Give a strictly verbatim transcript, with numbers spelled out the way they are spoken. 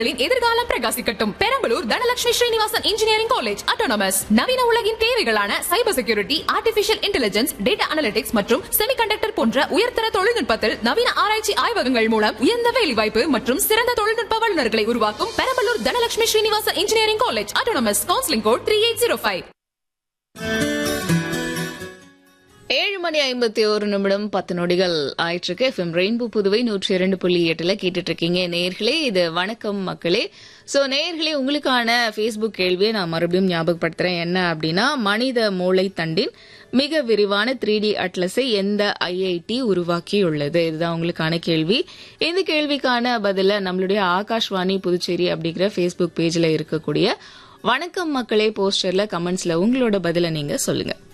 எதிர்காலம் பிரகாசிக்கட்டும். Perambalur Dhanalakshmi Srinivasan engineering college autonomous. நவீன உலகின் தேவைகளான cyber security, artificial intelligence, data analytics மற்றும் செமிகண்டக்டர் போன்ற உயர்தர தொழில்நுட்பத்தில் நவீன ஆராய்ச்சி ஆய்வகங்கள் மூலம் உயர்ந்த வேலைவாய்ப்பு மற்றும் சிறந்த தொழில்நுட்ப வல்லுநர்களை உருவாக்கும் Perambalur Dhanalakshmi Srinivasan engineering college autonomous. Counselling code three eight zero five. ஏழு மணி ஐம்பத்தி ஒரு நிமிடம் பத்து நொடிகள் ஆயிற்றுக்கு. எஃப்எம் ரெயின்போ புதுவை நூற்றி இரண்டு புள்ளி எட்டுல கேட்டுட்டு இருக்கீங்க நேயர்களே. இது வணக்கம் மக்களே. சோ நேயர்களே, உங்களுக்கான ஃபேஸ்புக் கேள்வியை நான் மறுபடியும் ஞாபகப்படுத்துறேன். என்ன அப்படின்னா, மனித மூளை தண்டின் மிக விரிவான த்ரீ டி அட்லஸை எந்த ஐஐடி உருவாக்கியுள்ளது? இதுதான் உங்களுக்கான கேள்வி. இந்த கேள்விக்கான பதில நம்மளுடைய ஆகாஷ்வாணி புதுச்சேரி அப்படிங்கிற ஃபேஸ்புக் பேஜ்ல இருக்கக்கூடிய வணக்கம் மக்களே போஸ்டர்ல கமெண்ட்ஸ்ல உங்களோட பதில நீங்க சொல்லுங்க.